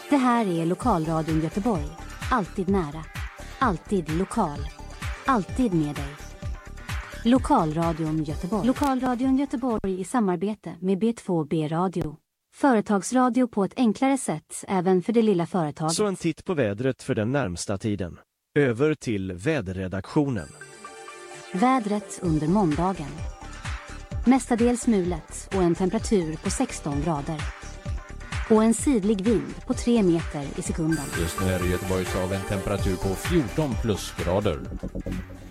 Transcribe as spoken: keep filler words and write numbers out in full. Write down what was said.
Det här är Lokalradion Göteborg. Alltid nära. Alltid lokal. Alltid med dig. Lokalradion Göteborg. Lokalradion Göteborg i samarbete med B två B Radio. Företagsradio på ett enklare sätt även för det lilla företaget. Så en titt på vädret för den närmsta tiden. Över till väderredaktionen. Vädret under måndagen. Mestadels mulet och en temperatur på sexton grader. Och en sidlig vind på tre meter i sekunden. Just nu är det Göteborgshav en temperatur på fjorton plusgrader.